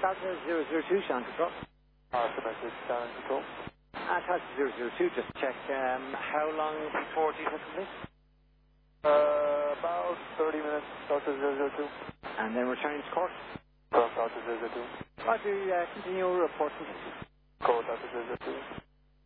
Delta 002, Sound Control. The message, Sound Control. Delta 002, just check. How long before do you have complete? About 30 minutes, Delta 002. And then returning to court? Delta 002. Roger, continue reporting. Call Delta 002.